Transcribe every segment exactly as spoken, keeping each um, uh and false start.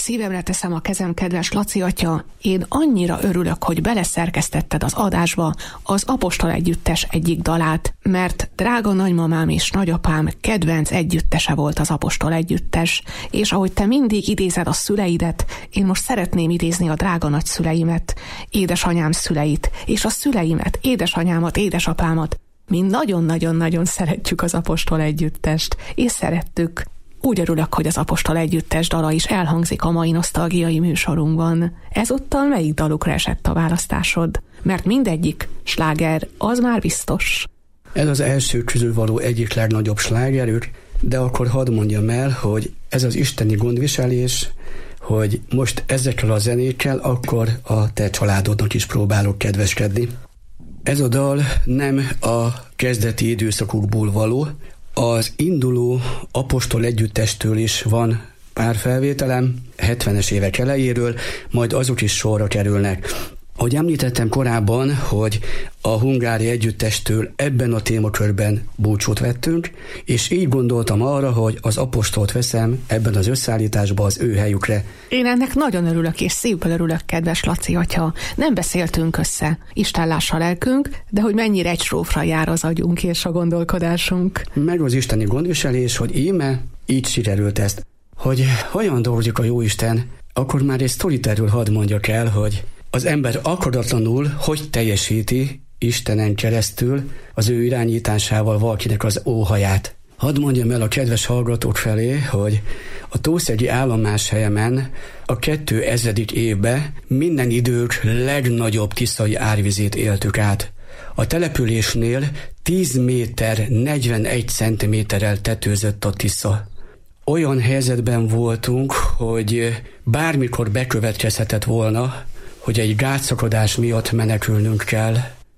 Szívemre teszem a kezem, kedves Laci atya, én annyira örülök, hogy beleszerkesztetted az adásba az Apostol Együttes egyik dalát, mert drága nagymamám és nagyapám kedvenc együttese volt az Apostol Együttes, és ahogy te mindig idézed a szüleidet, én most szeretném idézni a drága nagyszüleimet, édesanyám szüleit, és a szüleimet, édesanyámat, édesapámat. Mi nagyon-nagyon-nagyon szeretjük az Apostol Együttest, és szerettük. Úgy örülök, hogy az Apostol Együttes dala is elhangzik a mai nosztalgiai műsorunkban. Ezúttal melyik dalukra esett a választásod? Mert mindegyik sláger, az már biztos. Ez az első közül való egyik legnagyobb slágerük, de akkor hadd mondjam el, hogy ez az isteni gondviselés, hogy most ezekkel a zenékkel akkor a te családodnak is próbálok kedveskedni. Ez a dal nem a kezdeti időszakukból való, az induló Apostol Együttestől is van pár felvételem, hetvenes évek elejéről, majd azok is sorra kerülnek. Ahogy említettem korábban, hogy a Hungária Együttestől ebben a témakörben búcsút vettünk, és így gondoltam arra, hogy az apostolt veszem ebben az összeállításban az ő helyükre. Én ennek nagyon örülök, és szívből örülök, kedves Laci atya. Nem beszéltünk össze, Isten lássa lelkünk, de hogy mennyire egy strófra jár az agyunk és a gondolkodásunk. Meg az isteni gondviselés, hogy íme így sikerült ezt. Hogy hogyan dolgozik a Jóisten, akkor már egy sztorit erről hadd mondjak el, hogy az ember akaratlanul hogy teljesíti Istenen keresztül az ő irányításával valakinek az óhaját. Hadd mondjam el a kedves hallgatók felé, hogy a Tószegi állomáshelyemen a kétezredik évben minden idők legnagyobb tiszai árvizét éltük át. A településnél tíz méter negyvenegy centiméterrel tetőzött a Tisza. Olyan helyzetben voltunk, hogy bármikor bekövetkezhetett volna, hogy egy gátszakadás miatt menekülnünk kell.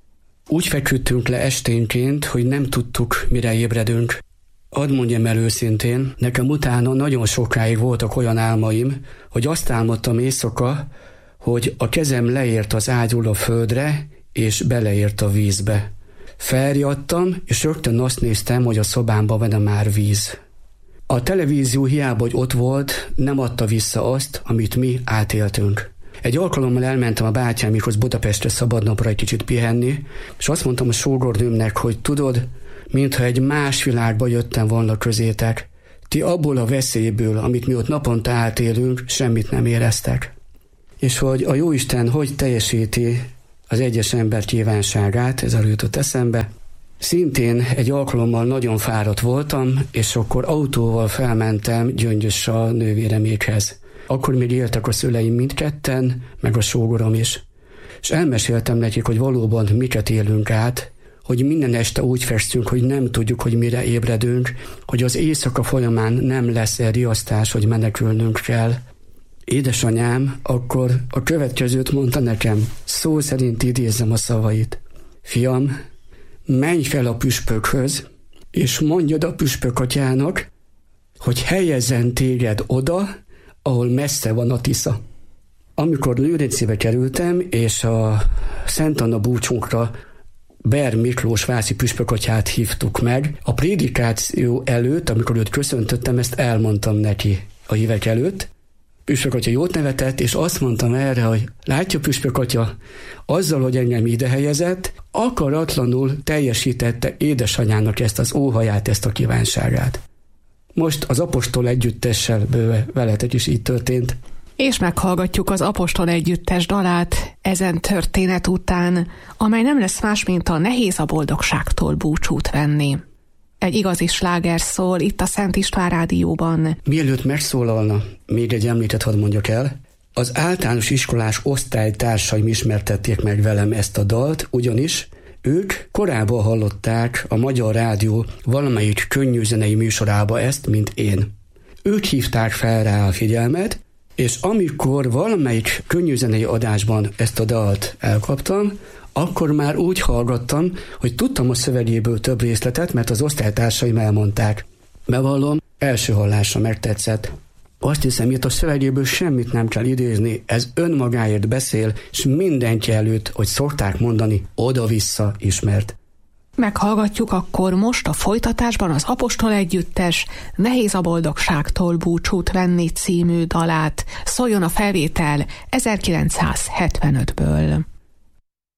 Úgy feküdtünk le esténként, hogy nem tudtuk, mire ébredünk. Hadd mondjam el őszintén, nekem utána nagyon sokáig voltak olyan álmaim, hogy azt álmodtam éjszaka, hogy a kezem leért az ágyról a földre, és beleért a vízbe. Felriadtam, és rögtön azt néztem, hogy a szobámba van már víz. A televízió hiába, hogy ott volt, nem adta vissza azt, amit mi átéltünk. Egy alkalommal elmentem a bátyámikhoz Budapestre szabadnapra egy kicsit pihenni, és azt mondtam a sógornőmnek, hogy tudod, mintha egy más világba jöttem volna közétek. Ti abból a veszélyből, amit mi ott naponta átélünk, semmit nem éreztek. És hogy a Jóisten hogy teljesíti az egyes ember kívánságát, ez jutott eszembe. Szintén egy alkalommal nagyon fáradt voltam, és akkor autóval felmentem Gyöngyös a nővéremékhez. Akkor még éltek a szüleim mindketten, meg a sógorom is. És elmeséltem nekik, hogy valóban miket élünk át, hogy minden este úgy festünk, hogy nem tudjuk, hogy mire ébredünk, hogy az éjszaka folyamán nem lesz egy riasztás, hogy menekülnünk kell. Édesanyám akkor a következőt mondta nekem, szó szerint idézem a szavait. Fiam, menj fel a püspökhöz, és mondjad a püspök atyának, hogy helyezzen téged oda, ahol messze van a Tisza. Amikor Lőrincébe kerültem, és a Szent Anna búcsunkra Ber Miklós vászi püspökatyát hívtuk meg, a prédikáció előtt, amikor őt köszöntöttem, ezt elmondtam neki a hívek előtt. Püspökatya jót nevetett, és azt mondtam erre, hogy látja püspökatya, azzal, hogy engem ide helyezett, akaratlanul teljesítette édesanyának ezt az óhaját, ezt a kívánságát. Most az Apostol Együttessel bőve veletek is így történt. És meghallgatjuk az Apostol Együttes dalát ezen történet után, amely nem lesz más, mint a Nehéz a boldogságtól búcsút venni. Egy igazi sláger szól itt a Szent István Rádióban. Mielőtt megszólalna, még egy említet hadd mondjak el. Az általános iskolás osztálytársaim ismertették meg velem ezt a dalt, ugyanis ők korábban hallották a Magyar Rádió valamelyik könnyűzenei műsorába ezt, mint én. Ők hívták fel rá a figyelmet, és amikor valamelyik könnyűzenei adásban ezt a dalt elkaptam, akkor már úgy hallgattam, hogy tudtam a szövegéből több részletet, mert az osztálytársaim elmondták. Bevallom, első hallásra megtetszett. Azt hiszem, itt a szövegéből semmit nem kell idézni, ez önmagáért beszél, és mindenki előtt, hogy szokták mondani, oda-vissza ismert. Meghallgatjuk akkor most a folytatásban az Apostol Együttes Nehéz a boldogságtól búcsút venni című dalát. Szóljon a felvétel ezerkilencszázhetvenötből.